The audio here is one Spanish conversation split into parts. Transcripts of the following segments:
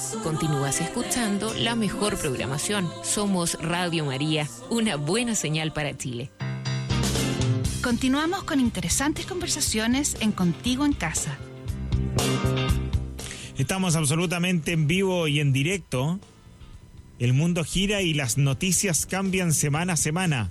Continúas escuchando la mejor programación. Somos Radio María, una buena señal para Chile. Continuamos con interesantes conversaciones en Contigo en Casa. Estamos absolutamente en vivo y en directo. El mundo gira y las noticias cambian semana a semana,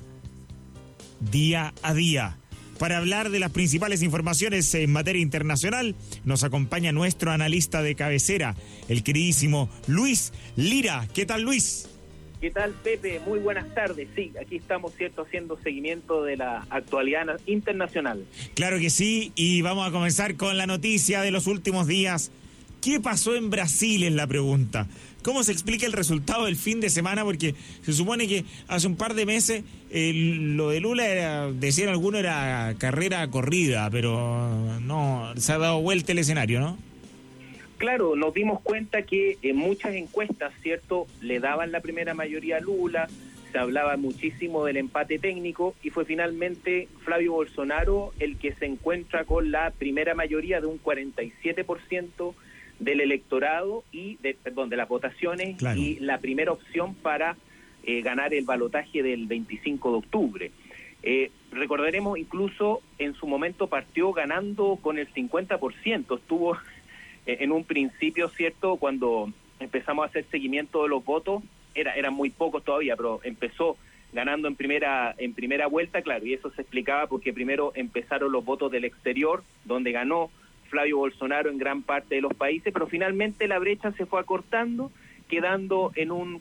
día a día. Para hablar de las principales informaciones en materia internacional, nos acompaña nuestro analista de cabecera, el queridísimo Luis Lira. ¿Qué tal, Luis? ¿Qué tal, Pepe? Muy buenas tardes. Sí, aquí estamos, ¿cierto?, haciendo seguimiento de la actualidad internacional. Claro que sí, y vamos a comenzar con la noticia de los últimos días. ¿Qué pasó en Brasil? Es la pregunta. ¿Cómo se explica el resultado del fin de semana? Porque se supone que hace un par de meses lo de Lula era, decían algunos, era carrera corrida, pero no, se ha dado vuelta el escenario, ¿no? Claro, nos dimos cuenta que en muchas encuestas, ¿cierto?, le daban la primera mayoría a Lula, se hablaba muchísimo del empate técnico y fue finalmente Flavio Bolsonaro el que se encuentra con la primera mayoría de un 47% del electorado y de las votaciones, claro, y la primera opción para ganar el balotaje del 25 de octubre. Recordaremos, incluso en su momento partió ganando con el 50%, estuvo en un principio, ¿cierto?, cuando empezamos a hacer seguimiento de los votos, eran muy pocos todavía, pero empezó ganando en primera vuelta, claro, y eso se explicaba porque primero empezaron los votos del exterior, donde ganó Flavio Bolsonaro en gran parte de los países, pero finalmente la brecha se fue acortando, quedando en un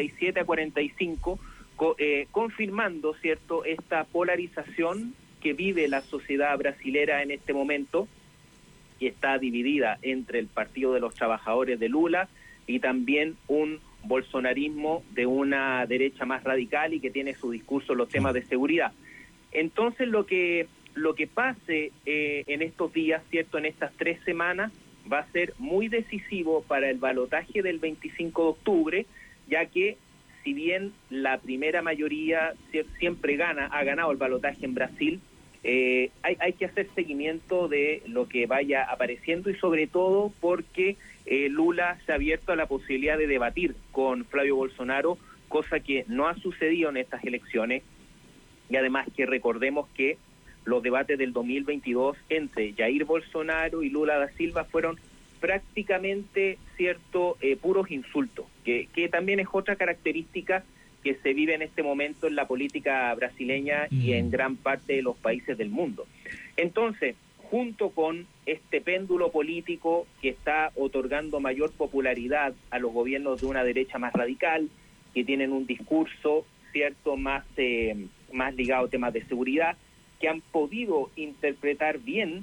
47-45, confirmando, ¿cierto?, esta polarización que vive la sociedad brasilera en este momento, que está dividida entre el Partido de los Trabajadores de Lula y también un bolsonarismo de una derecha más radical y que tiene su discurso en los temas de seguridad. Entonces lo que pase en estos días, ¿cierto?, en estas 3 semanas, va a ser muy decisivo para el balotaje del 25 de octubre, ya que si bien la primera mayoría siempre ha ganado el balotaje en Brasil, hay que hacer seguimiento de lo que vaya apareciendo y sobre todo porque Lula se ha abierto a la posibilidad de debatir con Flavio Bolsonaro, cosa que no ha sucedido en estas elecciones, y además que recordemos que los debates del 2022 entre Jair Bolsonaro y Lula da Silva fueron prácticamente, ¿cierto?, puros insultos, que también es otra característica que se vive en este momento en la política brasileña y en gran parte de los países del mundo. Entonces, junto con este péndulo político que está otorgando mayor popularidad a los gobiernos de una derecha más radical, que tienen un discurso, ¿cierto?, más ligado a temas de seguridad, que han podido interpretar bien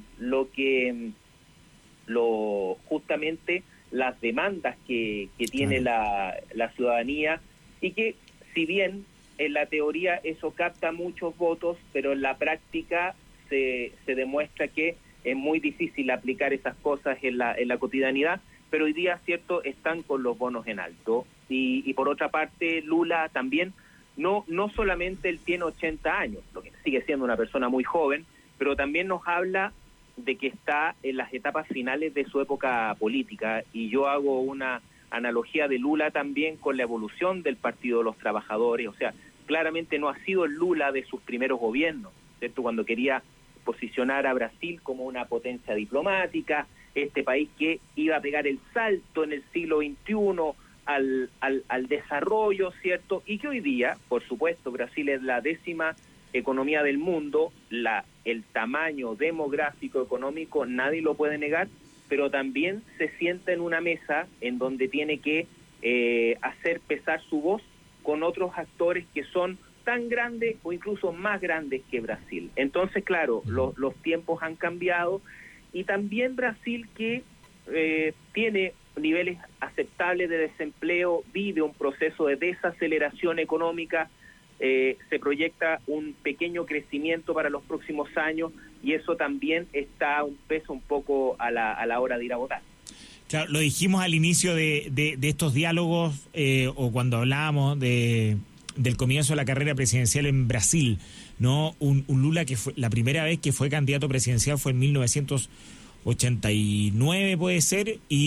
justamente las demandas que tiene la ciudadanía, y que si bien en la teoría eso capta muchos votos, pero en la práctica se demuestra que es muy difícil aplicar esas cosas en la cotidianidad, pero hoy día, ¿cierto?, están con los bonos en alto. Y por otra parte, Lula también, no solamente él tiene 80 años, lo que sigue siendo una persona muy joven, pero también nos habla de que está en las etapas finales de su época política, y yo hago una analogía de Lula también con la evolución del Partido de los Trabajadores. O sea, claramente no ha sido el Lula de sus primeros gobiernos, ¿cierto?, cuando quería posicionar a Brasil como una potencia diplomática, este país que iba a pegar el salto en el siglo XXI al desarrollo, ¿cierto?, y que hoy día, por supuesto, Brasil es la 10ª economía del mundo, el tamaño demográfico, económico, nadie lo puede negar, pero también se sienta en una mesa en donde tiene que hacer pesar su voz con otros actores que son tan grandes o incluso más grandes que Brasil. Entonces, claro, los tiempos han cambiado, y también Brasil, que tiene niveles aceptables de desempleo, vive un proceso de desaceleración económica, se proyecta un pequeño crecimiento para los próximos años, y eso también está un peso un poco a la hora de ir a votar. Claro, lo dijimos al inicio de estos diálogos, o cuando hablábamos del comienzo de la carrera presidencial en Brasil, ¿no? Un Lula que fue la primera vez que fue candidato presidencial fue en 1989, puede ser, y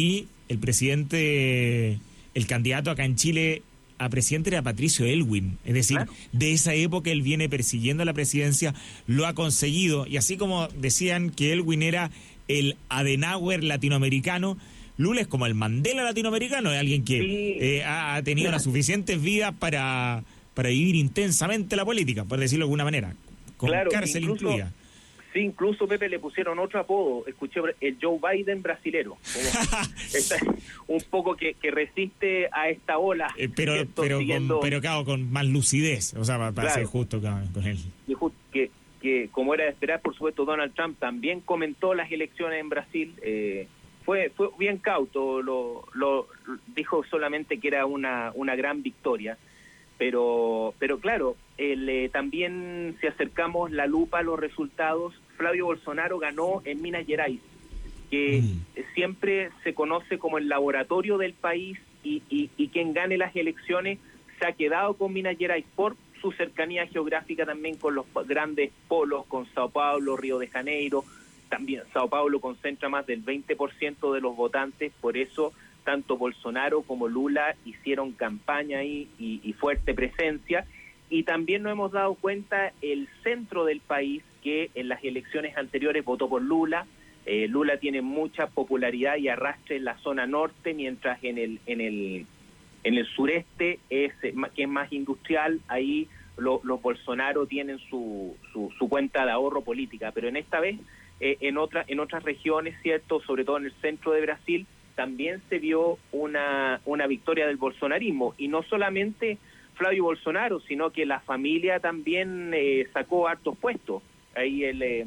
el presidente, el candidato acá en Chile a presidente era Patricio Aylwin, es decir, Claro. de esa época él viene persiguiendo la presidencia, lo ha conseguido, y así como decían que Aylwin era el Adenauer latinoamericano, Lula es como el Mandela latinoamericano, es alguien que Sí. ha tenido las suficientes vidas para vivir intensamente la política, por decirlo de alguna manera, con Claro, cárcel incluida. Sí, incluso, Pepe, le pusieron otro apodo. Escuché el Joe Biden brasilero. Como un poco que resiste a esta ola. Pero ¿cierto? pero claro, con más lucidez, o sea, para Claro. ser justo con él. Que como era de esperar, por supuesto, Donald Trump también comentó las elecciones en Brasil. Fue bien cauto, lo dijo solamente que era una gran victoria. Pero claro, también si acercamos la lupa a los resultados, Flavio Bolsonaro ganó en Minas Gerais, que siempre se conoce como el laboratorio del país, y quien gane las elecciones se ha quedado con Minas Gerais por su cercanía geográfica también con los grandes polos, con Sao Paulo, Río de Janeiro. También Sao Paulo concentra más del 20% de los votantes, por eso tanto Bolsonaro como Lula hicieron campaña ahí y fuerte presencia. Y también nos hemos dado cuenta el centro del país, que en las elecciones anteriores votó por Lula. Lula tiene mucha popularidad y arrastre en la zona norte, mientras en el sureste, que es más industrial, ahí los Bolsonaro tienen su cuenta de ahorro política. Pero en esta vez, en otras regiones, cierto, sobre todo en el centro de Brasil, también se vio una victoria del bolsonarismo, y no solamente Flavio Bolsonaro, sino que la familia también sacó hartos puestos. Ahí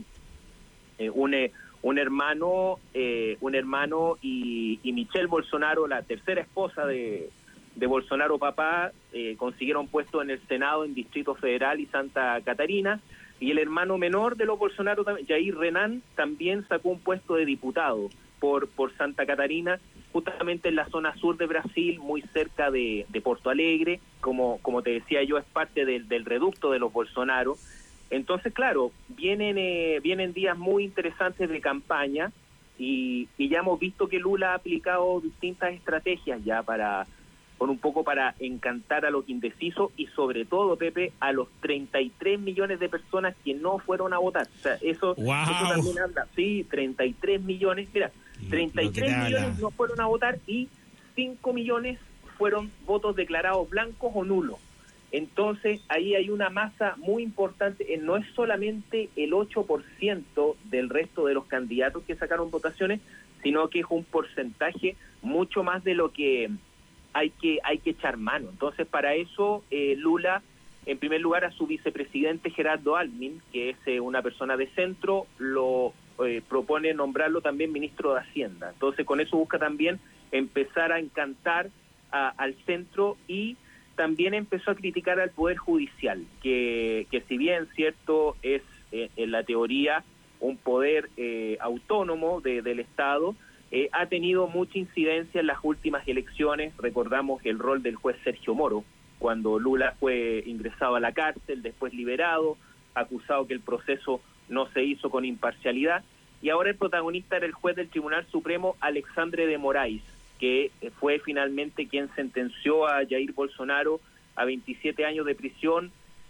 un hermano y Michelle Bolsonaro, la tercera esposa de Bolsonaro papá, consiguieron puestos en el Senado, en Distrito Federal y Santa Catarina, y el hermano menor de los Bolsonaro, Jair Renan, también sacó un puesto de diputado por Santa Catarina, justamente en la zona sur de Brasil, muy cerca de Porto Alegre. Como te decía yo, es parte del reducto de los Bolsonaro. Entonces, claro, vienen días muy interesantes de campaña, y ya hemos visto que Lula ha aplicado distintas estrategias ya un poco para encantar a los indecisos, y sobre todo, Pepe, a los 33 millones de personas que no fueron a votar. O sea, eso también anda. Sí, 33 millones, mira, 33 millones no fueron a votar, y 5 millones fueron votos declarados blancos o nulos. Entonces, ahí hay una masa muy importante. No es solamente el 8% del resto de los candidatos que sacaron votaciones, sino que es un porcentaje mucho más de lo que hay que echar mano. Entonces, para eso, Lula, en primer lugar, a su vicepresidente Gerardo Alckmin, que es una persona de centro, lo propone nombrarlo también ministro de Hacienda. Entonces, con eso busca también empezar a encantar al centro, y también empezó a criticar al Poder Judicial, que si bien, cierto, es en la teoría un poder autónomo del Estado, ha tenido mucha incidencia en las últimas elecciones. Recordamos el rol del juez Sergio Moro, cuando Lula fue ingresado a la cárcel, después liberado, acusado que el proceso no se hizo con imparcialidad, y ahora el protagonista era el juez del Tribunal Supremo, Alexandre de Moraes, que fue finalmente quien sentenció a Jair Bolsonaro a 27 años de prisión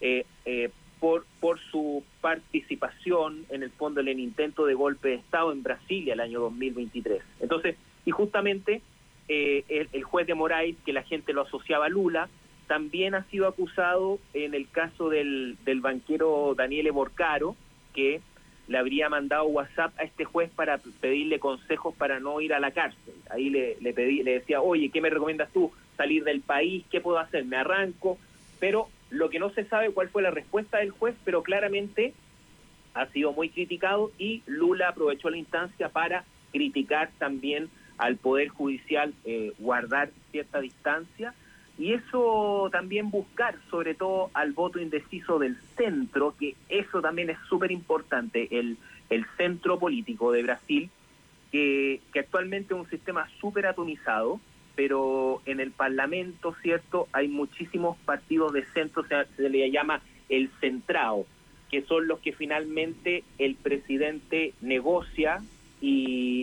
por su participación, en el fondo, en el intento de golpe de Estado en Brasilia el año 2023. Entonces, y justamente el juez de Moraes, que la gente lo asociaba a Lula, también ha sido acusado en el caso del banquero Daniele Borcaro, que le habría mandado WhatsApp a este juez para pedirle consejos para no ir a la cárcel. Ahí le decía, oye, ¿qué me recomiendas tú? ¿Salir del país? ¿Qué puedo hacer? ¿Me arranco? Pero lo que no se sabe cuál fue la respuesta del juez, pero claramente ha sido muy criticado, y Lula aprovechó la instancia para criticar también al Poder Judicial, guardar cierta distancia, y eso también buscar sobre todo al voto indeciso del centro, que eso también es súper importante, el centro político de Brasil, que actualmente es un sistema súper atomizado, pero en el Parlamento, cierto, hay muchísimos partidos de centro, se le llama el centrado, que son los que finalmente el presidente negocia y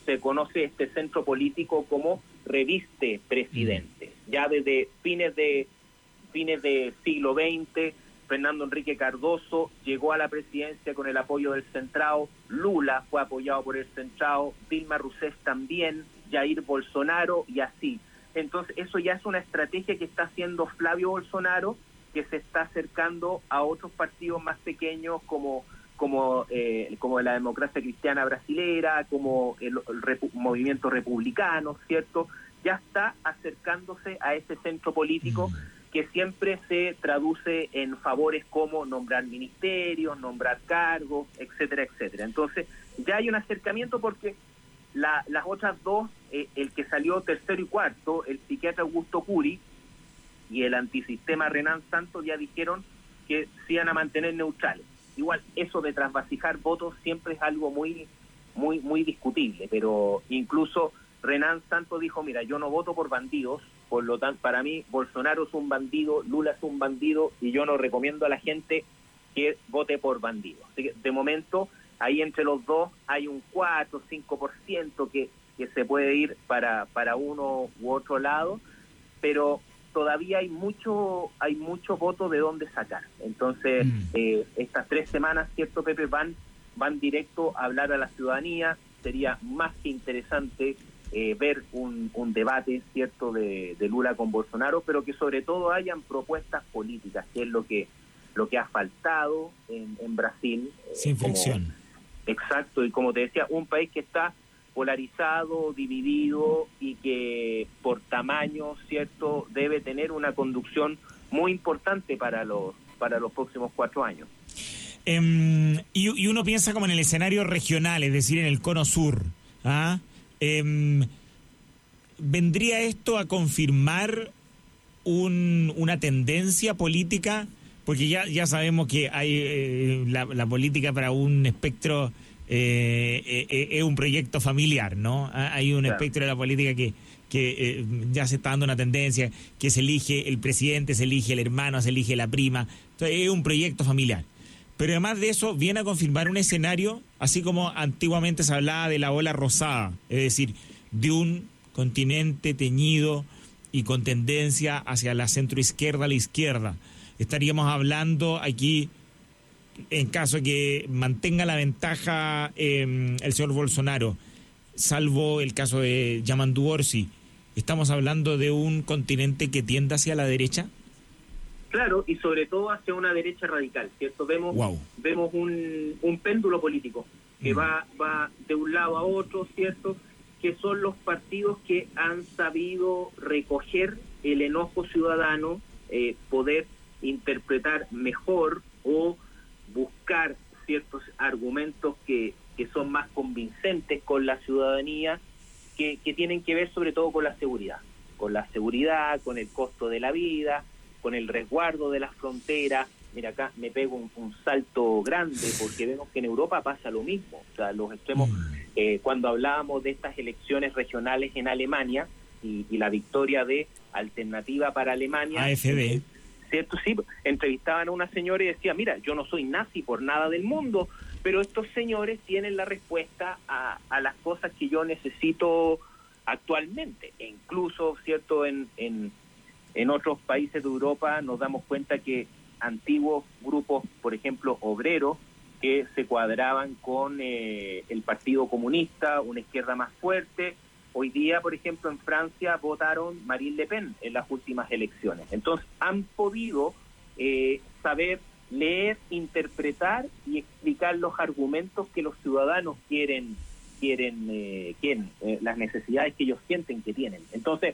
se conoce este centro político como reviste presidente. Ya desde fines de siglo XX, Fernando Henrique Cardoso llegó a la presidencia con el apoyo del centrado, Lula fue apoyado por el centrado, Dilma Rousseff también, Jair Bolsonaro y así. Entonces eso ya es una estrategia que está haciendo Flavio Bolsonaro, que se está acercando a otros partidos más pequeños como la democracia cristiana brasilera, como el movimiento republicano, ¿cierto? Ya está acercándose a ese centro político que siempre se traduce en favores como nombrar ministerios, nombrar cargos, etcétera, etcétera. Entonces ya hay un acercamiento porque las otras dos, el que salió tercero y cuarto, el psiquiatra Augusto Curi y el antisistema Renan Santos, ya dijeron que se iban a mantener neutrales. Igual eso de trasvasijar votos siempre es algo muy discutible, pero incluso Renan Santos dijo, mira, yo no voto por bandidos, por lo tanto, para mí Bolsonaro es un bandido, Lula es un bandido, y yo no recomiendo a la gente que vote por bandidos. Así que, de momento, ahí entre los dos hay un 4 o 5% que se puede ir para uno u otro lado, pero todavía hay mucho voto de dónde sacar. Entonces, estas 3 semanas, ¿cierto, Pepe? Van directo a hablar a la ciudadanía. Sería más que interesante ver un debate, ¿cierto?, de Lula con Bolsonaro, pero que sobre todo hayan propuestas políticas, que es lo que ha faltado en Brasil. Sin fricción. Exacto, y como te decía, un país que está polarizado, dividido y que por tamaño, ¿cierto?, debe tener una conducción muy importante para los próximos 4 años. Y uno piensa como en el escenario regional, es decir, en el cono sur. ¿Vendría esto a confirmar una tendencia política? Porque ya sabemos que hay la política para un espectro es un proyecto familiar, ¿no? Hay un espectro de la política que ya se está dando una tendencia, que se elige el presidente, se elige el hermano, se elige la prima. Entonces es un proyecto familiar. Pero además de eso, viene a confirmar un escenario, así como antiguamente se hablaba de la ola rosada, es decir, de un continente teñido y con tendencia hacia la centroizquierda a la izquierda. Estaríamos hablando aquí, en caso de que mantenga la ventaja el señor Bolsonaro, salvo el caso de Yamandu Orsi, ¿estamos hablando de un continente que tiende hacia la derecha? Claro, y sobre todo hacia una derecha radical, ¿cierto? Vemos un péndulo político que va de un lado a otro, ¿cierto? Que son los partidos que han sabido recoger el enojo ciudadano, poder interpretar mejor o buscar ciertos argumentos que son más convincentes con la ciudadanía, que tienen que ver sobre todo con la seguridad, con el costo de la vida, con el resguardo de las fronteras. Mira, acá me pego un salto grande porque vemos que en Europa pasa lo mismo. O sea, los extremos, cuando hablábamos de estas elecciones regionales en Alemania y la victoria de Alternativa para Alemania, AfD, ¿cierto? Sí, entrevistaban a una señora y decía, mira, yo no soy nazi por nada del mundo, pero estos señores tienen la respuesta a las cosas que yo necesito actualmente. E incluso, ¿cierto?, en otros países de Europa nos damos cuenta que antiguos grupos, por ejemplo, obreros, que se cuadraban con el Partido Comunista, una izquierda más fuerte, hoy día, por ejemplo, en Francia votaron Marine Le Pen en las últimas elecciones. Entonces, han podido saber leer, interpretar y explicar los argumentos que los ciudadanos quieren las necesidades que ellos sienten que tienen. Entonces,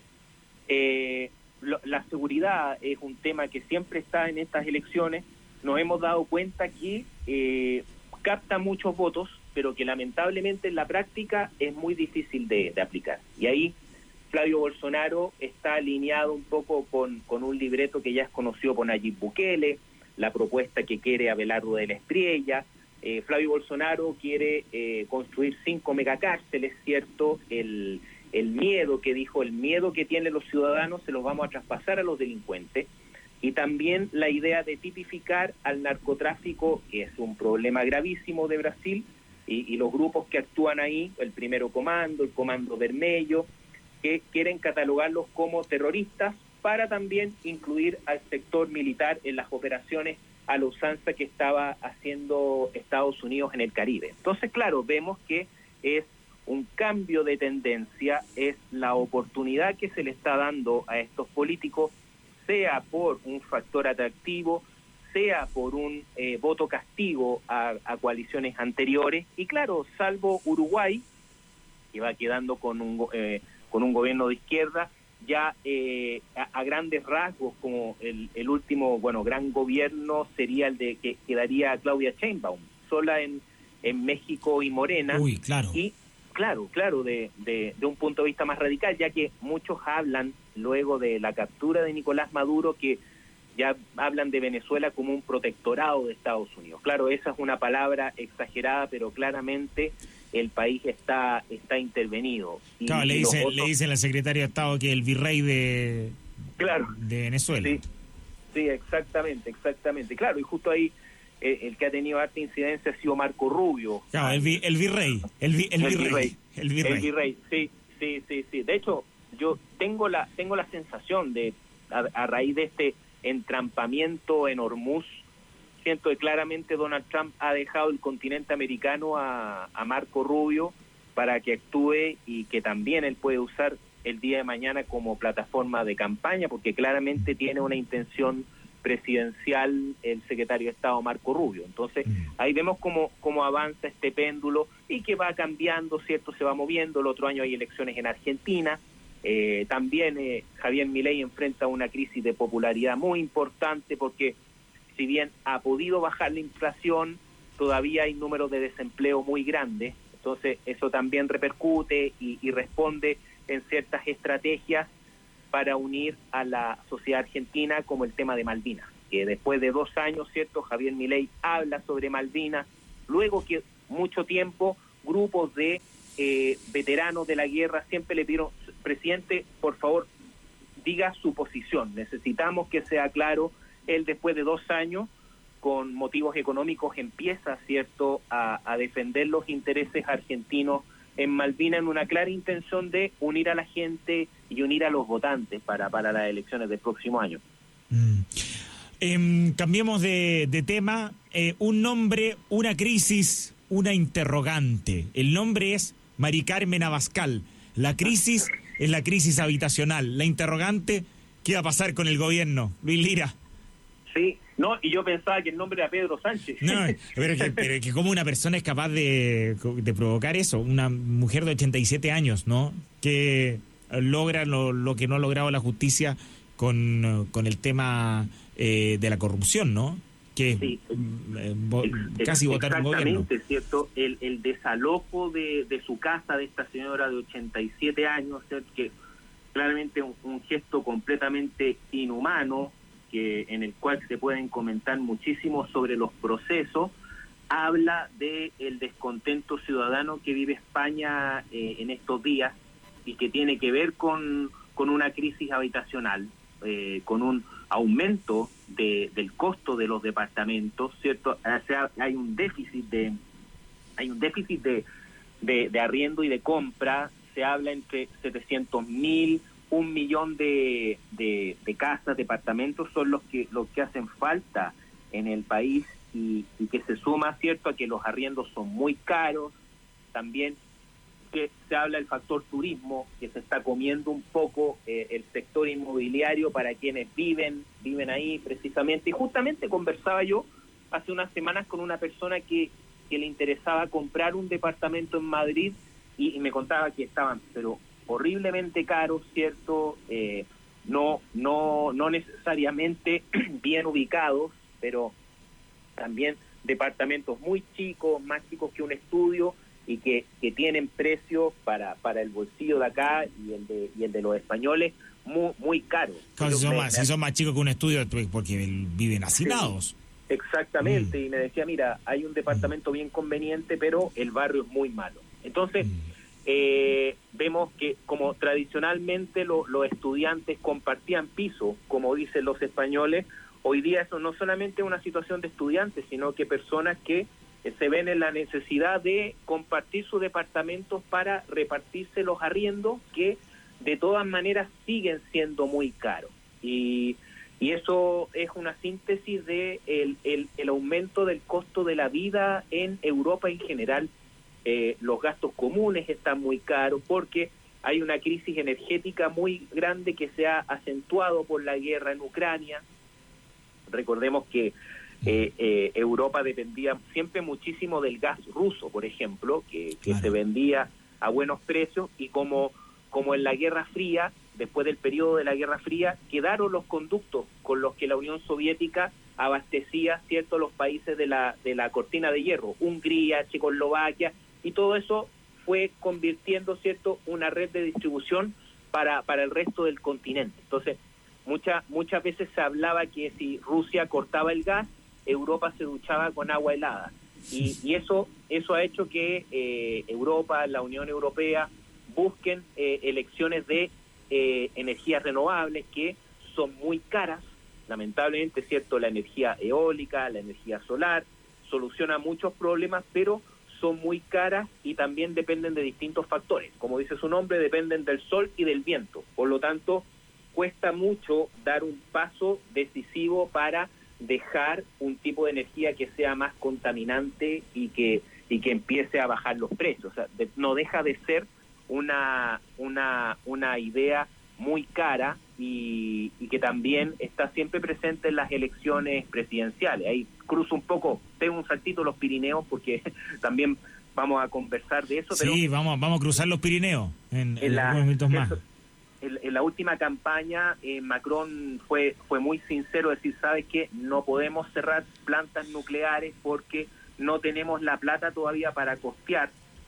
la seguridad es un tema que siempre está en estas elecciones. Nos hemos dado cuenta que capta muchos votos, pero que lamentablemente en la práctica es muy difícil de aplicar. Y ahí Flavio Bolsonaro está alineado un poco con un libreto que ya es conocido por Nayib Bukele, la propuesta que quiere Abelardo de la Espriella. Flavio Bolsonaro quiere construir 5 megacárceles, ¿cierto? El miedo que tienen los ciudadanos se los vamos a traspasar a los delincuentes, y también la idea de tipificar al narcotráfico, que es un problema gravísimo de Brasil, y los grupos que actúan ahí, el Primero Comando, el Comando Vermelho, que quieren catalogarlos como terroristas para también incluir al sector militar en las operaciones a la usanza que estaba haciendo Estados Unidos en el Caribe. Entonces, claro, vemos que es un cambio de tendencia, es la oportunidad que se le está dando a estos políticos, sea por un factor atractivo, sea por un voto castigo a coaliciones anteriores, y claro, salvo Uruguay, que va quedando con un gobierno de izquierda, ya a grandes rasgos, como el último, gran gobierno sería el de que quedaría Claudia Sheinbaum, sola en México y Morena. Uy, claro. Y claro, de un punto de vista más radical, ya que muchos hablan, luego de la captura de Nicolás Maduro, que ya hablan de Venezuela como un protectorado de Estados Unidos. Claro, esa es una palabra exagerada, pero claramente el país está intervenido. Claro, le dicen al secretario de Estado que el virrey de Venezuela. Sí, exactamente. Claro, y justo ahí el que ha tenido harta incidencia ha sido Marco Rubio. Claro, el virrey. El virrey, sí. De hecho, yo tengo la sensación de, a raíz de este entrampamiento en Hormuz, siento que claramente Donald Trump ha dejado el continente americano a Marco Rubio para que actúe, y que también él puede usar el día de mañana como plataforma de campaña, porque claramente tiene una intención presidencial el secretario de Estado Marco Rubio. Entonces, ahí vemos cómo avanza este péndulo y que va cambiando, ¿cierto? Se va moviendo. El otro año hay elecciones en Argentina. También Javier Milei enfrenta una crisis de popularidad muy importante, porque si bien ha podido bajar la inflación, todavía hay números de desempleo muy grandes. Entonces eso también repercute y responde en ciertas estrategias para unir a la sociedad argentina, como el tema de Malvinas, que después de 2 años, ¿cierto?, Javier Milei habla sobre Malvinas, luego que mucho tiempo grupos de veteranos de la guerra siempre le pidieron: presidente, por favor, diga su posición, necesitamos que sea claro. Él, después de 2 años, con motivos económicos, empieza, ¿cierto?, a defender los intereses argentinos en Malvinas, en una clara intención de unir a la gente y unir a los votantes para las elecciones del próximo año. Cambiemos de tema. Un nombre, una crisis, una interrogante. El nombre es Mari Carmen Abascal. La crisis es la crisis habitacional. La interrogante: ¿qué va a pasar con el gobierno? Luis Lira. Sí, no, y yo pensaba que el nombre era Pedro Sánchez. No, pero que como una persona es capaz de provocar eso, una mujer de 87 años, ¿no? Que logra lo que no ha logrado la justicia con el tema de la corrupción, ¿no? Que sí, casi votaron gobierno. Exactamente, ¿cierto? El desalojo de su casa, de esta señora de 87 años, ¿cierto?, que claramente un gesto completamente inhumano, en el cual se pueden comentar muchísimo sobre los procesos. Habla de el descontento ciudadano que vive España en estos días, y que tiene que ver con una crisis habitacional, con un aumento del costo de los departamentos, ¿cierto? O sea, hay un déficit de arriendo y de compra. Se habla entre 700.000, 1 millón de casas, departamentos son los que hacen falta en el país, y que se suma, ¿cierto?, a que los arriendos son muy caros. También que se habla del factor turismo, que se está comiendo un poco el sector inmobiliario para quienes viven ahí precisamente. Y justamente conversaba yo hace unas semanas con una persona que le interesaba comprar un departamento en Madrid, y me contaba que estaban pero horriblemente caros, ¿cierto? No necesariamente bien ubicados, pero también departamentos muy chicos, más chicos que un estudio, y que tienen precios para el bolsillo de acá y el de los españoles muy caros. Claro, si son más chicos que un estudio, porque viven hacinados. Sí, exactamente, y me decía: mira, hay un departamento bien conveniente, pero el barrio es muy malo. Entonces, vemos que como tradicionalmente los estudiantes compartían piso, como dicen los españoles, hoy día eso no solamente es una situación de estudiantes, sino que personas que se ven en la necesidad de compartir sus departamentos para repartirse los arriendos, que de todas maneras siguen siendo muy caros. Y eso es una síntesis de el aumento del costo de la vida en Europa en general. Los gastos comunes están muy caros porque hay una crisis energética muy grande que se ha acentuado por la guerra en Ucrania. Recordemos que Europa dependía siempre muchísimo del gas ruso, por ejemplo, que se vendía a buenos precios, y como en la Guerra Fría, después del periodo de la Guerra Fría, quedaron los conductos con los que la Unión Soviética abastecía, ¿cierto?, los países de la cortina de hierro, Hungría, Checoslovaquia, y todo eso fue convirtiendo, ¿cierto?, una red de distribución para el resto del continente. Entonces, muchas veces se hablaba que si Rusia cortaba el gas, Europa se duchaba con agua helada. Y eso ha hecho que Europa, la Unión Europea, busquen elecciones de energías renovables que son muy caras. Lamentablemente, ¿cierto?, la energía eólica, la energía solar, soluciona muchos problemas, pero son muy caras y también dependen de distintos factores. Como dice su nombre, dependen del sol y del viento. Por lo tanto, cuesta mucho dar un paso decisivo para dejar un tipo de energía que sea más contaminante y que empiece a bajar los precios. O sea, no deja de ser una idea muy cara y que también está siempre presente en las elecciones presidenciales. Ahí cruzo un poco, tengo un saltito los Pirineos porque también vamos a conversar de eso. Sí, pero vamos a cruzar los Pirineos en algunos minutos más. En la última campaña, Macron fue muy sincero, decir, ¿sabes qué? No podemos cerrar plantas nucleares porque no tenemos la plata todavía para costear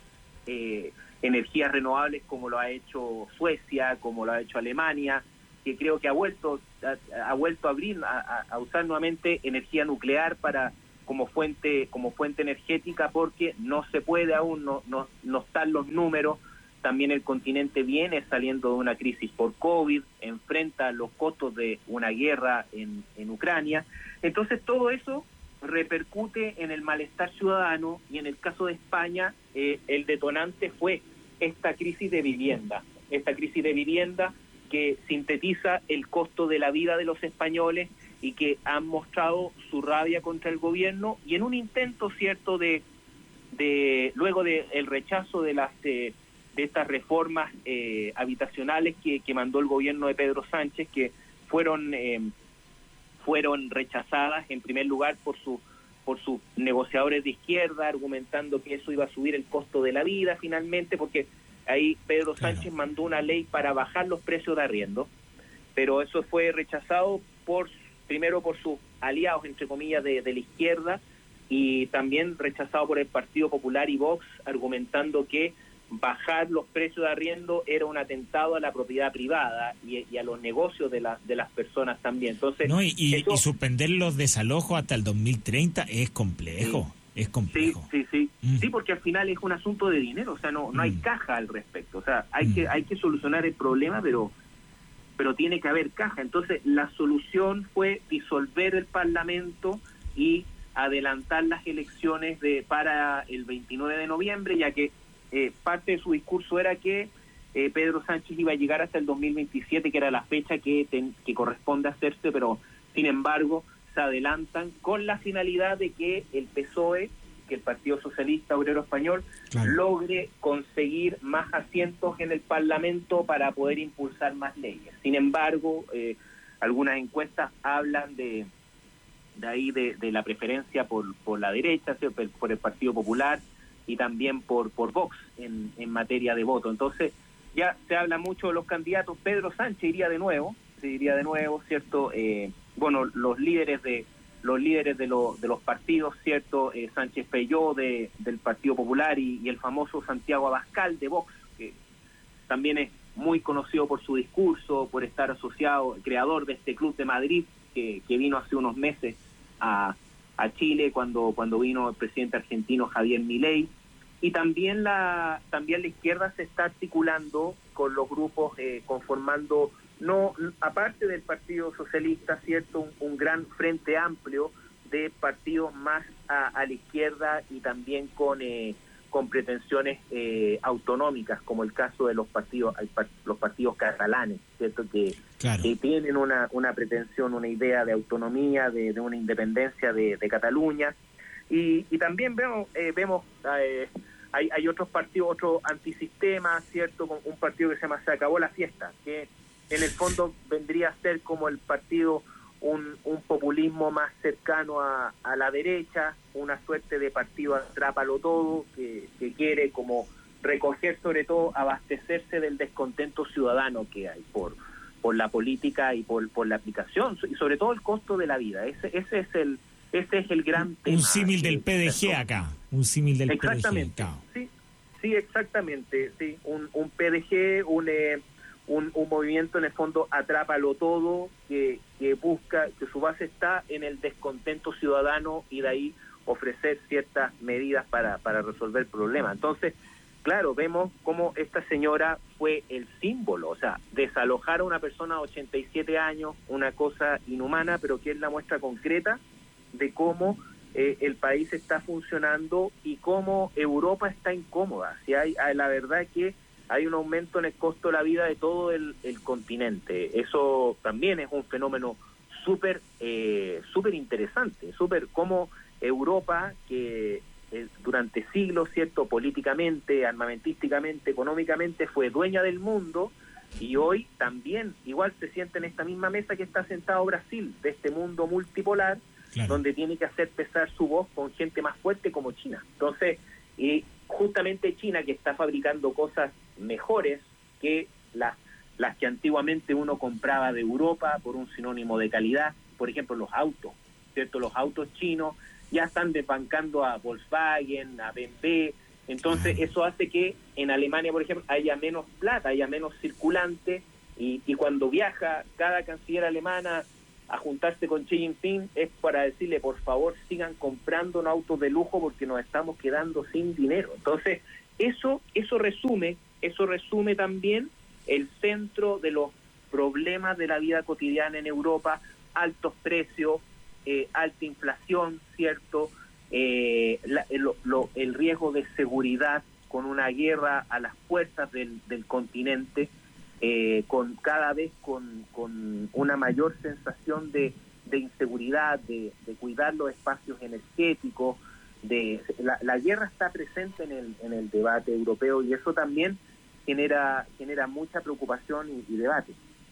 energías renovables como lo ha hecho Suecia, como lo ha hecho Alemania, que creo que ha vuelto a abrir, a usar nuevamente energía nuclear como fuente energética, porque no se puede aún, no están los números. También el continente viene saliendo de una crisis por COVID, enfrenta los costos de una guerra en Ucrania. Entonces todo eso repercute en el malestar ciudadano, y en el caso de España el detonante fue esta crisis de vivienda que sintetiza el costo de la vida de los españoles y que han mostrado su rabia contra el gobierno, y en un intento, cierto, de luego de el rechazo de estas reformas habitacionales que mandó el gobierno de Pedro Sánchez, que fueron rechazadas en primer lugar por sus negociadores de izquierda, argumentando que eso iba a subir el costo de la vida finalmente, porque ahí Pedro Sánchez mandó una ley para bajar los precios de arriendo, pero eso fue rechazado primero por sus aliados, entre comillas, de la izquierda, y también rechazado por el Partido Popular y Vox, argumentando que bajar los precios de arriendo era un atentado a la propiedad privada y a los negocios de las personas también. Entonces, y suspender los desalojos hasta el 2030 es complejo. Sí. Es complejo. Sí. Sí, porque al final es un asunto de dinero, o sea, no hay caja al respecto. O sea, hay que solucionar el problema, pero tiene que haber caja. Entonces, la solución fue disolver el Parlamento y adelantar las elecciones para el 29 de noviembre, ya que parte de su discurso era que Pedro Sánchez iba a llegar hasta el 2027, que era la fecha que corresponde hacerse, pero sin embargo se adelantan con la finalidad de que el PSOE, que el Partido Socialista Obrero Español, logre conseguir más asientos en el Parlamento para poder impulsar más leyes. Sin embargo, algunas encuestas hablan de la preferencia por la derecha, por el Partido Popular, y también por Vox en materia de voto. Entonces, ya se habla mucho de los candidatos. Pedro Sánchez iría de nuevo, ¿cierto? Los líderes de los partidos, ¿cierto? Sánchez Peilló del Partido Popular y el famoso Santiago Abascal de Vox, que también es muy conocido por su discurso, por estar asociado, creador de este Club de Madrid, que vino hace unos meses a Chile cuando vino el presidente argentino Javier Milei. Y también la izquierda se está articulando con los grupos, conformando, aparte del Partido Socialista, cierto, un gran frente amplio de partidos más a la izquierda y también con pretensiones autonómicas, como el caso de los partidos catalanes, ¿cierto? Que tienen una pretensión, una idea de autonomía, de una independencia de Cataluña. Y también vemos hay otros partidos, otro antisistema, ¿cierto? Un partido que se llama Se Acabó la Fiesta, que en el fondo vendría a ser como el partido, un populismo más cercano a la derecha, una suerte de partido atrápalo todo, que quiere como recoger, sobre todo, abastecerse del descontento ciudadano que hay por la política y por la aplicación, y sobre todo el costo de la vida. Ese es el gran tema. Un símil del PDG acá, un símil del exactamente, PDG. Sí, exactamente, sí, un PDG, un movimiento en el fondo atrápalo todo, que busca, que su base está en el descontento ciudadano y de ahí ofrecer ciertas medidas para resolver el problema. Entonces, claro, vemos cómo esta señora fue el símbolo, o sea, desalojar a una persona de 87 años, una cosa inhumana, pero que es la muestra concreta de cómo el país está funcionando y cómo Europa está incómoda. Si hay la verdad es que hay un aumento en el costo de la vida de todo el continente. Eso también es un fenómeno súper interesante, como Europa, que durante siglos, ¿cierto?, políticamente, armamentísticamente, económicamente, fue dueña del mundo, y hoy también igual se siente en esta misma mesa que está sentado Brasil, de este mundo multipolar, claro, donde tiene que hacer pesar su voz con gente más fuerte como China. Entonces, justamente China, que está fabricando cosas mejores que las que antiguamente uno compraba de Europa por un sinónimo de calidad, por ejemplo los autos, ¿cierto? Los autos chinos ya están desbancando a Volkswagen, a BMW. Entonces eso hace que en Alemania, por ejemplo, haya menos plata, haya menos circulante, y cuando viaja cada canciller alemana a juntarse con Xi Jinping es para decirle, por favor, sigan comprando autos de lujo porque nos estamos quedando sin dinero. Entonces, eso resume también el centro de los problemas de la vida cotidiana en Europa: altos precios, alta inflación, ¿cierto? El riesgo de seguridad, con una guerra a las puertas del continente, con cada vez con una mayor sensación de inseguridad, de cuidar los espacios energéticos. La guerra está presente en el debate europeo, y eso también genera mucha preocupación y debate.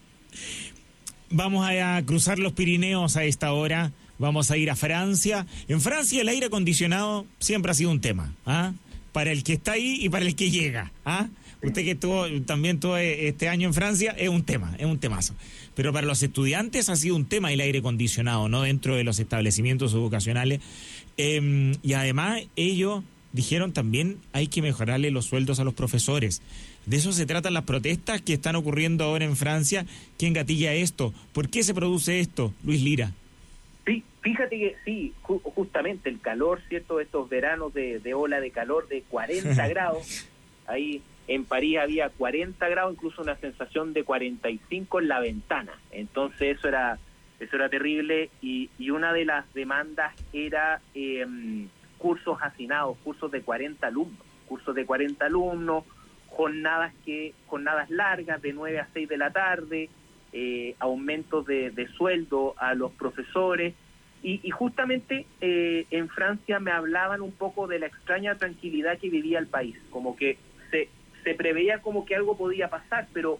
Vamos a cruzar los Pirineos a esta hora, vamos a ir a Francia. En Francia el aire acondicionado siempre ha sido un tema, para el que está ahí y para el que llega. Usted que también estuvo este año en Francia, es un temazo. Pero para los estudiantes ha sido un tema el aire acondicionado, ¿no?, dentro de los establecimientos educacionales. Y además ellos dijeron también hay que mejorarle los sueldos a los profesores. De eso se tratan las protestas que están ocurriendo ahora en Francia. ¿Quién gatilla esto? ¿Por qué se produce esto, Luis Lira? Sí, fíjate que sí, justamente el calor, ¿cierto? Estos veranos de ola de calor de 40 grados, ahí en París había 40 grados, incluso una sensación de 45 en la ventana. Entonces eso era terrible, y una de las demandas era cursos hacinados, cursos de 40 alumnos, jornadas largas de 9 a 6 de la tarde, aumentos de sueldo a los profesores, y justamente en Francia me hablaban un poco de la extraña tranquilidad que vivía el país, como que se preveía como que algo podía pasar, pero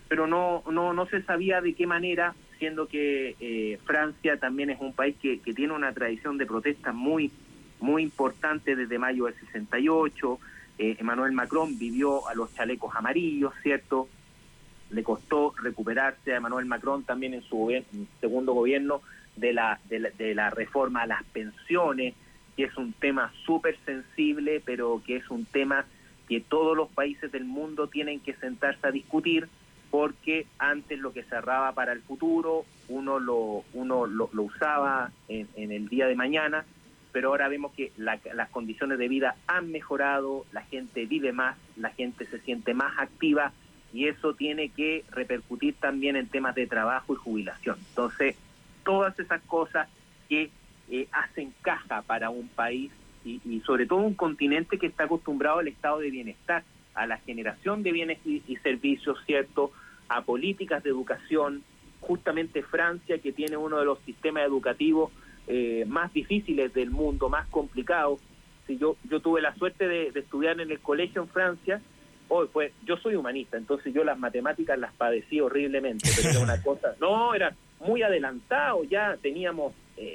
no se sabía de qué manera, siendo que Francia también es un país que tiene una tradición de protesta muy, muy importante desde mayo del 68. Emmanuel Macron vivió a los chalecos amarillos, ¿cierto? Le costó recuperarse a Emmanuel Macron también en su segundo gobierno de la reforma a las pensiones, que es un tema súper sensible, pero que es un tema que todos los países del mundo tienen que sentarse a discutir, porque antes lo que se ahorraba para el futuro uno lo usaba en el día de mañana, pero ahora vemos que las condiciones de vida han mejorado, la gente vive más, la gente se siente más activa, y eso tiene que repercutir también en temas de trabajo y jubilación. Entonces, todas esas cosas que hacen caja para un país y sobre todo un continente que está acostumbrado al estado de bienestar, a la generación de bienes y servicios, ¿cierto?, a políticas de educación. Justamente Francia, que tiene uno de los sistemas educativos más difíciles del mundo, más complicados. Si yo tuve la suerte de estudiar en el colegio en Francia. Yo soy humanista, entonces yo las matemáticas las padecí horriblemente, pero era una cosa, era muy adelantado, ya teníamos,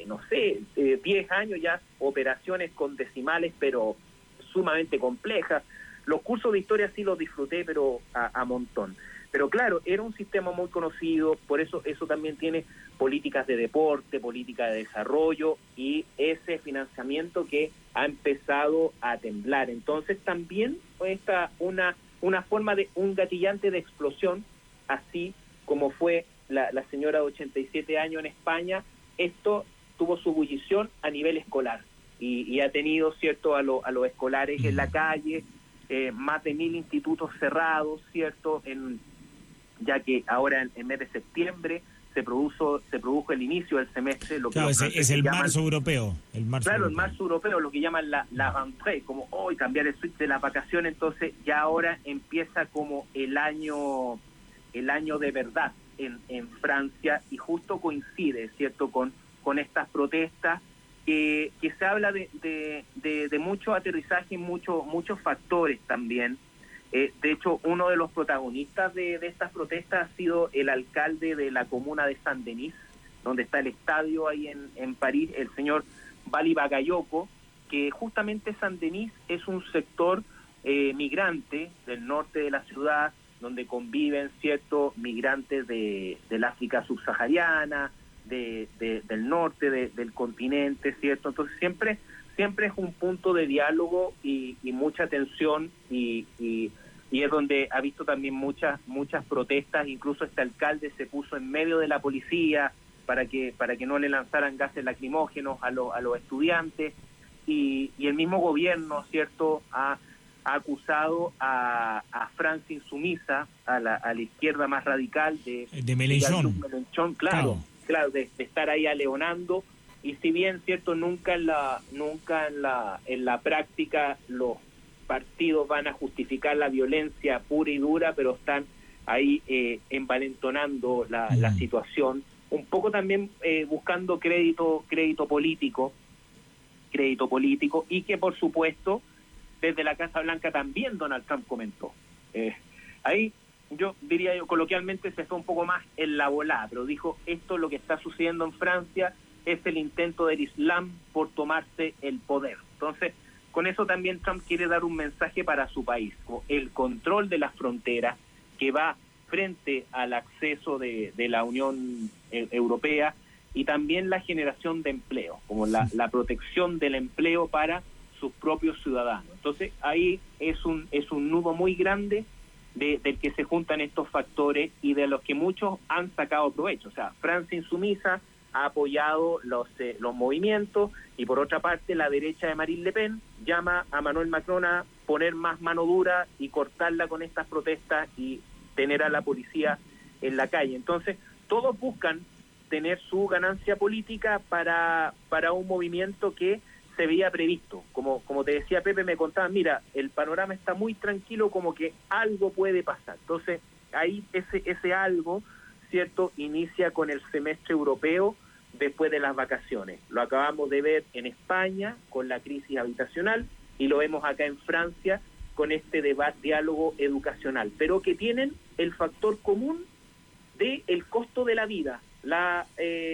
10 años ya, operaciones con decimales, pero sumamente complejas. Los cursos de historia sí los disfruté, pero a montón. Pero claro, era un sistema muy conocido, por eso también tiene políticas de deporte, políticas de desarrollo y ese financiamiento que ha empezado a temblar. Entonces también está una forma de un gatillante de explosión, así como fue la señora de 87 años en España. Esto tuvo su ebullición a nivel escolar y ha tenido, ¿cierto?, a los escolares en la calle, más de 1.000 institutos cerrados, ¿cierto?, ya que ahora en mes de septiembre se produjo el inicio del semestre. Lo que es el marzo europeo. El marzo europeo, lo que llaman la rentrée, como hoy cambiar el switch de las vacaciones. Entonces ya ahora empieza como el año de verdad en Francia, y justo coincide, ¿cierto?, con estas protestas que se habla de mucho aterrizaje, muchos factores también. De hecho, uno de los protagonistas de estas protestas ha sido el alcalde de la comuna de Saint-Denis, donde está el estadio ahí en París, el señor Bali Bagayoko, que justamente Saint-Denis es un sector migrante del norte de la ciudad, donde conviven ciertos migrantes del África subsahariana, del norte del continente, ¿cierto? Entonces siempre es un punto de diálogo y mucha tensión y es donde ha visto también muchas protestas. Incluso este alcalde se puso en medio de la policía para que no le lanzaran gases lacrimógenos a los estudiantes, y el mismo gobierno, ¿cierto?, ha acusado a Francia Insumisa, a la izquierda más radical de Mélenchon, claro, de estar ahí aleonando. Y si bien, cierto, nunca en la práctica los partidos van a justificar la violencia pura y dura, pero están ahí envalentonando la situación, un poco también buscando crédito político, y que por supuesto desde la Casa Blanca también Donald Trump comentó. Ahí yo diría coloquialmente se fue un poco más en la volada, pero dijo: esto, lo que está sucediendo en Francia, es el intento del Islam por tomarse el poder. Entonces, con eso también Trump quiere dar un mensaje para su país, el control de las fronteras que va frente al acceso de la Unión Europea, y también la generación de empleo, como la protección del empleo para sus propios ciudadanos. Entonces ahí es un nudo muy grande del que se juntan estos factores y de los que muchos han sacado provecho. O sea, Francia Insumisa ha apoyado los movimientos, y por otra parte la derecha de Marine Le Pen llama a Emmanuel Macron a poner más mano dura y cortarla con estas protestas y tener a la policía en la calle. Entonces todos buscan tener su ganancia política para un movimiento que se veía previsto. Como te decía Pepe, me contaban, mira, el panorama está muy tranquilo, como que algo puede pasar. Entonces ahí ese algo, ¿cierto?, inicia con el semestre europeo después de las vacaciones. Lo acabamos de ver en España con la crisis habitacional, y lo vemos acá en Francia con este diálogo educacional, pero que tienen el factor común de el costo de la vida, la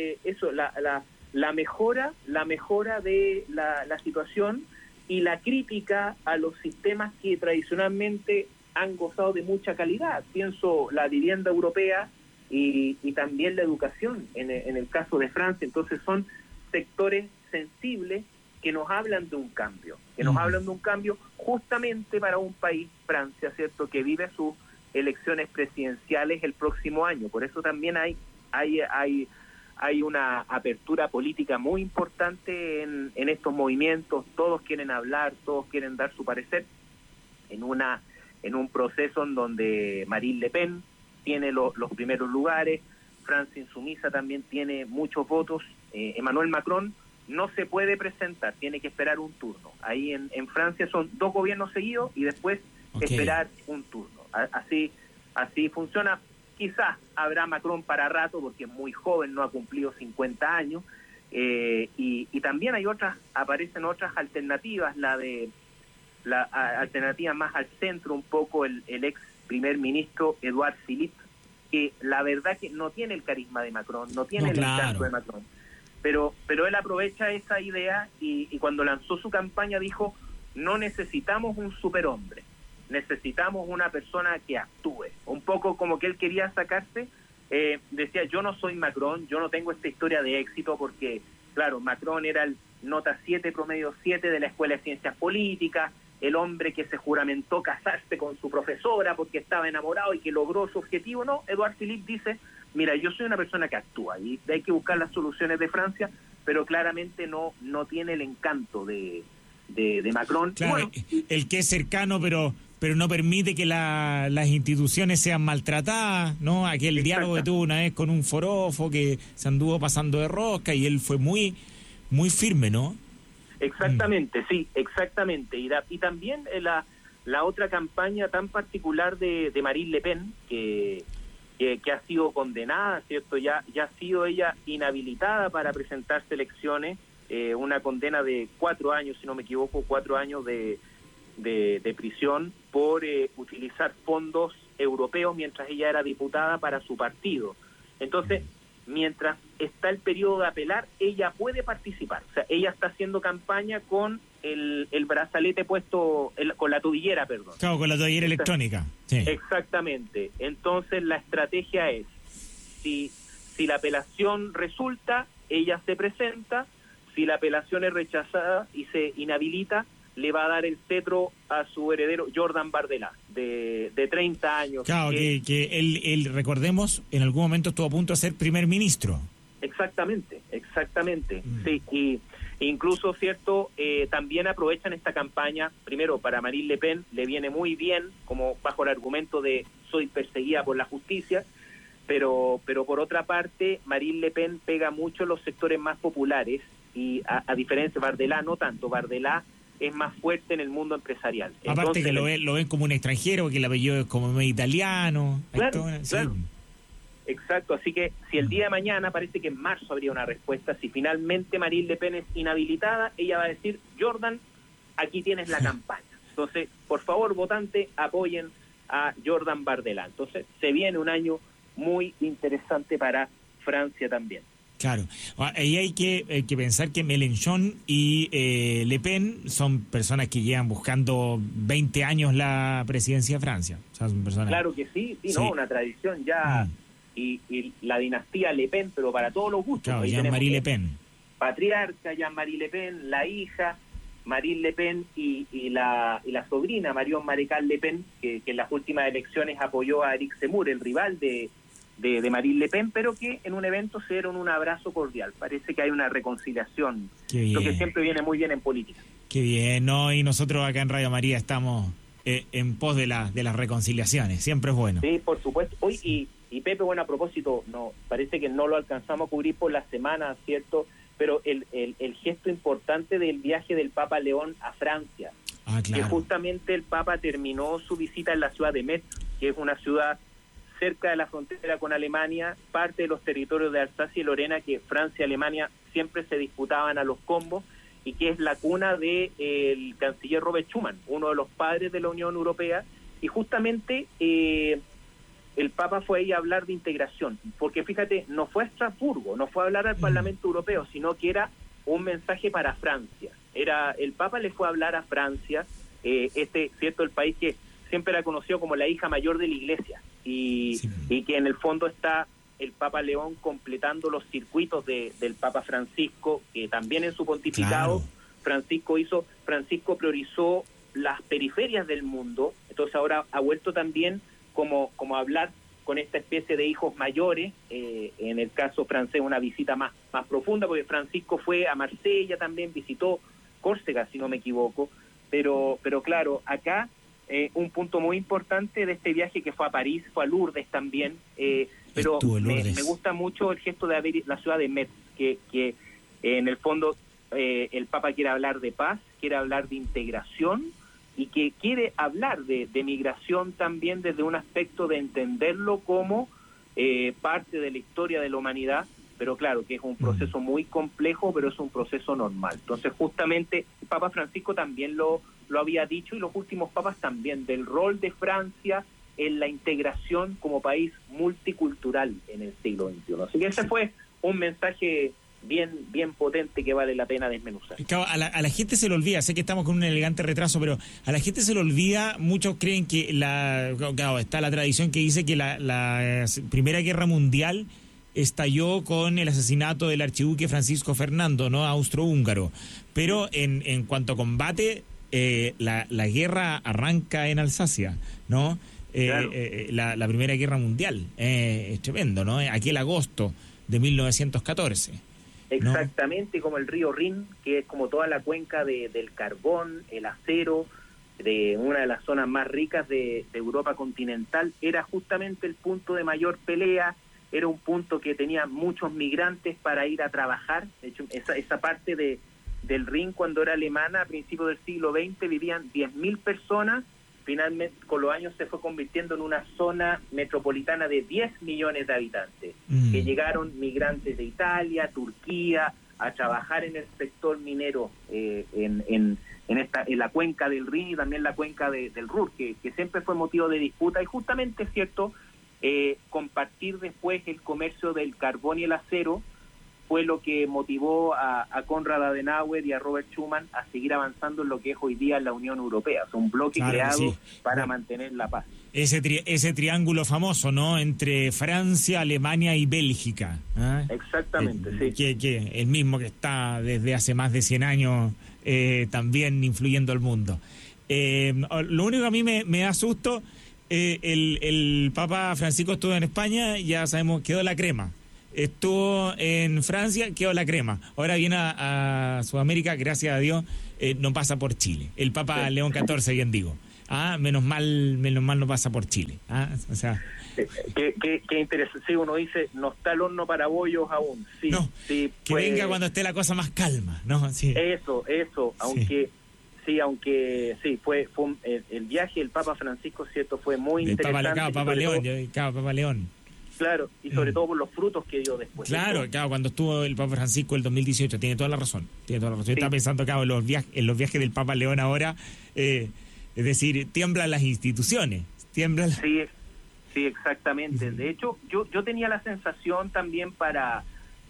mejora de la situación y la crítica a los sistemas que tradicionalmente han gozado de mucha calidad. Pienso la vivienda europea y también la educación en el caso de Francia. Entonces son sectores sensibles que nos hablan de un cambio, justamente para un país, Francia, ¿cierto?, que vive sus elecciones presidenciales el próximo año. Por eso también hay una apertura política muy importante en estos movimientos. Todos quieren hablar, todos quieren dar su parecer en un proceso en donde Marine Le Pen tiene los primeros lugares, Francia Insumisa también tiene muchos votos, Emmanuel Macron no se puede presentar, tiene que esperar un turno. Ahí en Francia son 2 gobiernos seguidos y después esperar un turno. Así funciona. Quizás habrá Macron para rato porque es muy joven, no ha cumplido 50 años, y también aparecen otras alternativas, la alternativa más al centro, un poco el ex primer ministro Edouard Philippe, que la verdad que no tiene el carisma de Macron, no tiene el encanto de Macron, pero él aprovecha esa idea y cuando lanzó su campaña dijo: no necesitamos un superhombre, necesitamos una persona que actúe. Un poco como que él quería sacarse, decía: yo no soy Macron, yo no tengo esta historia de éxito, porque claro, Macron era el nota 7, promedio 7 de la Escuela de Ciencias Políticas, el hombre que se juramentó casarse con su profesora porque estaba enamorado y que logró su objetivo. No, Edouard Philippe dice: mira, yo soy una persona que actúa y hay que buscar las soluciones de Francia, pero claramente no tiene el encanto de Macron. Claro, bueno, el que es cercano, pero no permite que las instituciones sean maltratadas, ¿no? Aquel diálogo que tuvo una vez con un forofo que se anduvo pasando de rosca y él fue muy, muy firme, ¿no? Exactamente, sí, exactamente. Y también la otra campaña tan particular de Marine Le Pen, que ha sido condenada, ¿cierto? Ya ha sido ella inhabilitada para presentarse elecciones, una condena de 4 años, si no me equivoco, 4 años de prisión por utilizar fondos europeos mientras ella era diputada para su partido. Entonces, mientras está el periodo de apelar, ella puede participar. O sea, ella está haciendo campaña con el brazalete puesto, con la tobillera, perdón. Claro, con la tobillera electrónica. Sí. Exactamente. Entonces, la estrategia es, si la apelación resulta, ella se presenta; si la apelación es rechazada y se inhabilita, le va a dar el cetro a su heredero Jordan Bardella, de 30 años. Claro, que él, recordemos, en algún momento estuvo a punto de ser primer ministro. Exactamente. Sí, y incluso, cierto, también aprovechan esta campaña, primero para Marine Le Pen, le viene muy bien, como bajo el argumento de soy perseguida por la justicia, pero por otra parte, Marine Le Pen pega mucho en los sectores más populares, y a diferencia de Bardella, no tanto. Bardella es más fuerte en el mundo empresarial. Aparte, entonces, que lo ven como un extranjero, que el apellido es como medio italiano. Claro. Exacto, así que si el día de mañana, parece que en marzo habría una respuesta, si finalmente Marine Le Pen es inhabilitada, ella va a decir: Jordan, aquí tienes la campaña. Entonces, por favor, votante, apoyen a Jordan Bardella. Entonces, se viene un año muy interesante para Francia también. Claro, ahí hay que pensar que Mélenchon y Le Pen son personas que llevan buscando 20 años la presidencia de Francia. O sea, son personas... Claro que sí, ¿no? Una tradición ya, y la dinastía Le Pen, pero para todos los gustos. Claro, Jean-Marie Le Pen. Patriarca, Jean-Marie Le Pen, la hija, Marine Le Pen, y la sobrina, Marion Maréchal Le Pen, que en las últimas elecciones apoyó a Eric Zemmour, el rival de Marine Le Pen, pero que en un evento se dieron un abrazo cordial. Parece que hay una reconciliación, lo que siempre viene muy bien en política. Qué bien, ¿no? Y nosotros acá en Radio María estamos en pos de las reconciliaciones, siempre es bueno. Sí, por supuesto. Hoy, y Pepe, bueno, a propósito, no parece que no lo alcanzamos a cubrir por la semana, ¿cierto? Pero el gesto importante del viaje del Papa León a Francia, claro, que justamente el Papa terminó su visita en la ciudad de Metz, que es una ciudad cerca de la frontera con Alemania, parte de los territorios de Alsacia y Lorena, que Francia y Alemania siempre se disputaban a los combos, y que es la cuna del canciller Robert Schuman, uno de los padres de la Unión Europea. Y justamente el Papa fue ahí a hablar de integración, porque fíjate, no fue a Estrasburgo, no fue a hablar al Parlamento Europeo, sino que era un mensaje para Francia. El Papa le fue a hablar a Francia, cierto, el país que siempre la conoció como la hija mayor de la Iglesia, y que en el fondo está el Papa León completando los circuitos del Papa Francisco, que también en su pontificado, claro, Francisco priorizó las periferias del mundo. Entonces ahora ha vuelto también como a hablar con esta especie de hijos mayores, en el caso francés una visita más profunda, porque Francisco fue a Marsella también, visitó Córcega, si no me equivoco, pero claro, acá un punto muy importante de este viaje, que fue a París, fue a Lourdes también, pero me gusta mucho el gesto de haber la ciudad de Metz, que en el fondo el Papa quiere hablar de paz, quiere hablar de integración y que quiere hablar de migración también desde un aspecto de entenderlo como parte de la historia de la humanidad, pero claro que es un proceso muy complejo, pero es un proceso normal. Entonces justamente el Papa Francisco también lo había dicho, y los últimos papas también, del rol de Francia en la integración como país multicultural en el siglo XXI. Así que ese fue un mensaje bien potente que vale la pena desmenuzar. Claro, a la gente se le olvida, sé que estamos con un elegante retraso, pero a la gente se le olvida, muchos creen que está la tradición que dice que la Primera Guerra Mundial estalló con el asesinato del archiduque Francisco Fernando, ¿no?, austrohúngaro, pero en cuanto a combate, la guerra arranca en Alsacia, ¿no? Claro. La Primera Guerra Mundial, es tremendo, ¿no? Aquel agosto de 1914. Exactamente, ¿no? Como el río Rin, que es como toda la cuenca del carbón, el acero, de una de las zonas más ricas de Europa continental, era justamente el punto de mayor pelea, era un punto que tenía muchos migrantes para ir a trabajar. De hecho, esa parte del Rin, cuando era alemana, a principios del siglo XX, vivían 10.000 personas. Finalmente, con los años se fue convirtiendo en una zona metropolitana de 10 millones de habitantes, que llegaron migrantes de Italia, Turquía, a trabajar en el sector minero en la cuenca del Rin y también la cuenca del Ruhr, que siempre fue motivo de disputa. Y justamente, es cierto, compartir después el comercio del carbón y el acero fue lo que motivó a Konrad Adenauer y a Robert Schuman a seguir avanzando en lo que es hoy día la Unión Europea. Es un bloque creado para mantener la paz. Ese triángulo famoso, ¿no?, entre Francia, Alemania y Bélgica. Exactamente, sí. Que el mismo que está desde hace más de 100 años también influyendo al mundo. Lo único que a mí me da susto, el Papa Francisco estuvo en España, ya sabemos, quedó la crema. Estuvo en Francia, quedó la crema. Ahora viene a Sudamérica, gracias a Dios, no pasa por Chile. El Papa León XIV, bien digo. Menos mal no pasa por Chile. O sea, qué interesante. Sí, uno dice, no está el horno para bollos aún. Sí, no, sí, que venga cuando esté la cosa más calma, ¿no? Sí. Eso, aunque fue el viaje del Papa Francisco, cierto, fue muy interesante. Papa León. Claro, y sobre todo por los frutos que dio después. Claro, cuando estuvo el Papa Francisco el 2018, tiene toda la razón. Yo estaba pensando, en los viajes del Papa León ahora, es decir, tiemblan las instituciones, Sí, exactamente. De hecho, yo tenía la sensación también para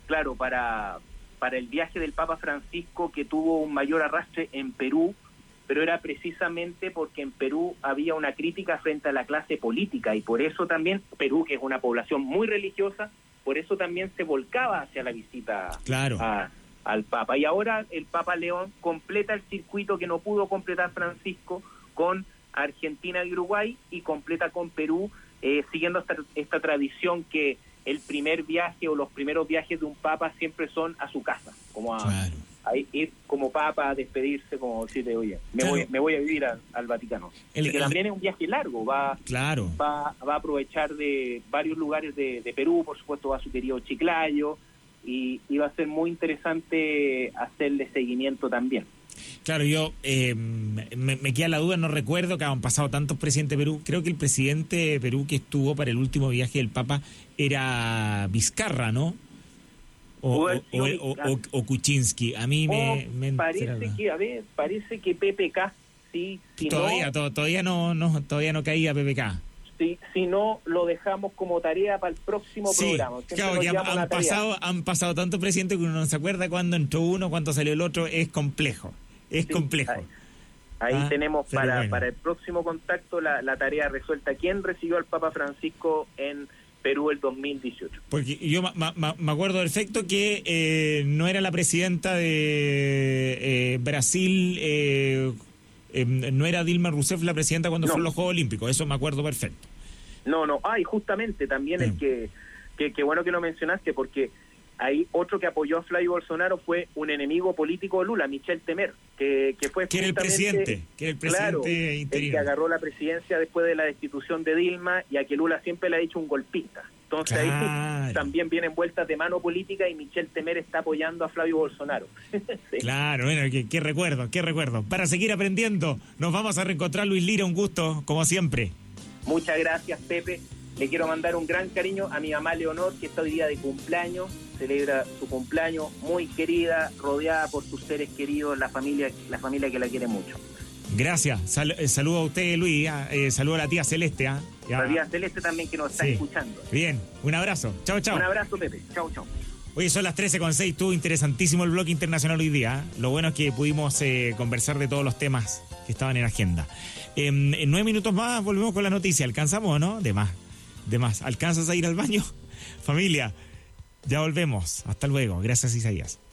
el viaje del Papa Francisco, que tuvo un mayor arrastre en Perú, pero era precisamente porque en Perú había una crítica frente a la clase política, y por eso también Perú, que es una población muy religiosa, por eso también se volcaba hacia la visita al Papa. Y ahora el Papa León completa el circuito que no pudo completar Francisco con Argentina y Uruguay, y completa con Perú, siguiendo esta tradición que el primer viaje o los primeros viajes de un Papa siempre son a su casa, como a ir como Papa a despedirse, como decirle, oye, me voy a vivir al Vaticano. Que también es un viaje largo, va a aprovechar de varios lugares de Perú, por supuesto va a su querido Chiclayo, y va a ser muy interesante hacerle seguimiento también. Claro, yo me queda la duda, no recuerdo, que han pasado tantos presidentes de Perú. Creo que el presidente de Perú que estuvo para el último viaje del Papa era Vizcarra, ¿no? O Kuczynski. A mí me parece que PPK, sí. Todavía no caía PPK. Sí, si no, lo dejamos como tarea para el próximo programa. Claro, que han pasado tantos presidentes que uno no se acuerda cuándo entró uno, cuándo salió el otro. Es complejo. Ahí tenemos para el próximo contacto la tarea resuelta. ¿Quién recibió al Papa Francisco en Perú el 2018? Porque yo me acuerdo perfecto que no era la presidenta de Brasil, no era Dilma Rousseff la presidenta cuando fueron los Juegos Olímpicos. Eso me acuerdo perfecto. No. Y justamente también el que bueno que lo mencionaste, porque ahí otro que apoyó a Flavio Bolsonaro fue un enemigo político de Lula, Michel Temer, que fue que era el presidente interino, el que agarró la presidencia después de la destitución de Dilma, y a que Lula siempre le ha dicho un golpista. Entonces ahí también vienen vueltas de mano política y Michel Temer está apoyando a Flavio Bolsonaro. Sí. Claro, bueno, qué recuerdo. Para seguir aprendiendo, nos vamos a reencontrar, Luis Lira, un gusto, como siempre. Muchas gracias, Pepe. Le quiero mandar un gran cariño a mi mamá Leonor, que está hoy día de cumpleaños, celebra su cumpleaños, muy querida, rodeada por sus seres queridos, la familia que la quiere mucho. Gracias, saludo a usted, Luis, saludo a la tía Celeste. La tía Celeste también, que nos está escuchando. Bien, un abrazo, chao. Un abrazo, Pepe, chao. Oye, son las 13:06, estuvo interesantísimo el bloque internacional hoy día. Lo bueno es que pudimos conversar de todos los temas que estaban en agenda. En 9 minutos más volvemos con la noticia, ¿alcanzamos o no? De más. ¿Alcanzas a ir al baño? Familia, ya volvemos, hasta luego, gracias Isaías.